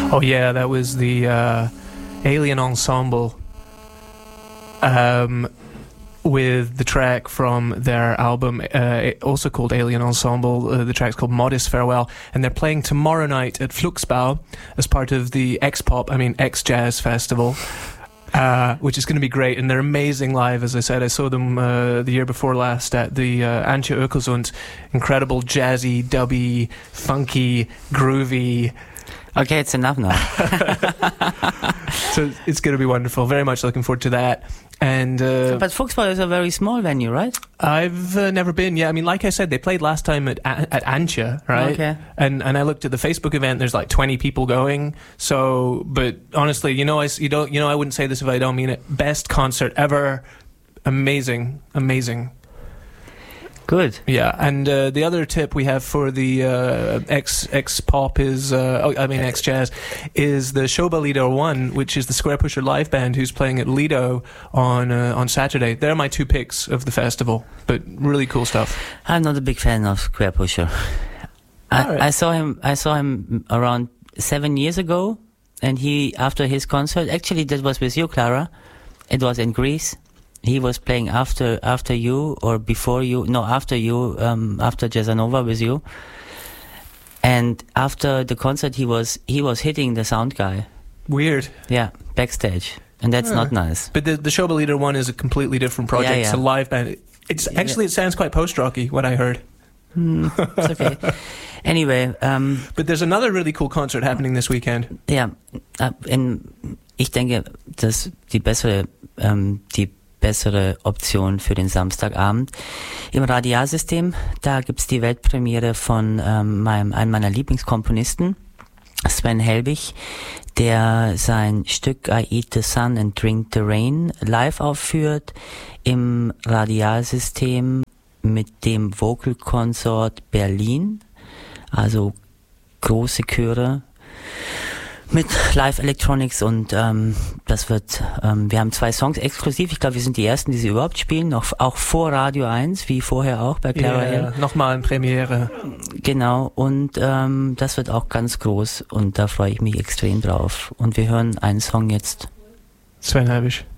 Oh yeah, that was the Alien Ensemble with the track from their album, also called Alien Ensemble. The track's called Modest Farewell, and they're playing tomorrow night at Fluxbau as part of the X-Jazz Festival, which is going to be great, and they're amazing live. As I said, I saw them the year before last at the Antje Ökelsund. Incredible jazzy, dubby, funky, groovy. Okay, it's enough now. So it's going to be wonderful. Very much looking forward to that. And but Fuchsbau is a very small venue, right? I've never been. Yeah, I mean, like I said, they played last time at Antje, right? Okay. And I looked at the Facebook event. There's like 20 people going. So, but honestly, I wouldn't say this if I don't mean it. Best concert ever. Amazing. Good. Yeah, and the other tip we have for the X-Pop is, X-Jazz, is the Shoba Lido 1, which is the Squarepusher live band who's playing at Lido on Saturday. They're my two picks of the festival, but really cool stuff. I'm not a big fan of Squarepusher. I saw him around 7 years ago, and after his concert, actually that was with you, Clara. It was in Greece. He was playing after you or before you. No, after you. After Jazzanova with you. And after the concert, he was hitting the sound guy. Weird. Yeah, backstage, and that's not nice. But the Shoba Leader one is a completely different project. Yeah. It's a live band. It sounds quite post-rocky. What I heard. It's okay. Anyway. But there's another really cool concert happening this weekend. Ja, ich denke, dass die bessere Option für den Samstagabend im Radialsystem, da gibt's die Weltpremiere von einem meiner Lieblingskomponisten, Sven Helbig, der sein Stück I Eat the Sun and Drink the Rain live aufführt im Radialsystem mit dem Vocal Consort Berlin, also große Chöre mit Live Electronics, und das wird, wir haben 2 Songs exklusiv. Ich glaube, wir sind die ersten, die sie überhaupt spielen, auch vor Radio 1, wie vorher auch bei Clara L. Nochmal in Premiere. Genau, und das wird auch ganz groß, und da freue ich mich extrem drauf. Und wir hören einen Song jetzt. Sven Helbig.